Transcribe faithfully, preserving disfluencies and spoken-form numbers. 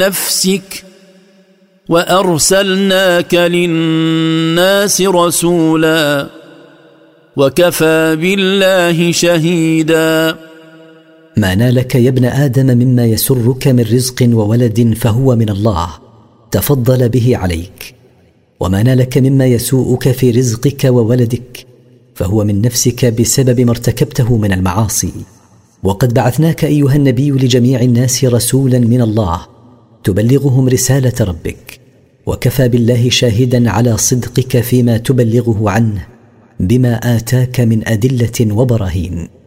نفسك وأرسلناك للناس رسولا وكفى بالله شهيدا. ما نالك يا ابن آدم مما يسرك من رزق وولد فهو من الله تفضل به عليك، وما نالك مما يسوءك في رزقك وولدك فهو من نفسك بسبب ما ارتكبته من المعاصي. وقد بعثناك أيها النبي لجميع الناس رسولا من الله تبلغهم رسالة ربك، وكفى بالله شاهدا على صدقك فيما تبلغه عنه بما آتاك من أدلة وبراهين.